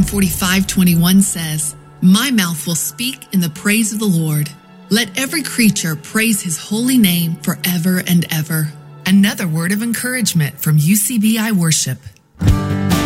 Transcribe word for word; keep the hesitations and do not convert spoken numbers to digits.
forty-five twenty-one says, "My mouth will speak in the praise of the Lord. Let every creature praise his holy name forever and ever." Another word of encouragement from U C B I Worship.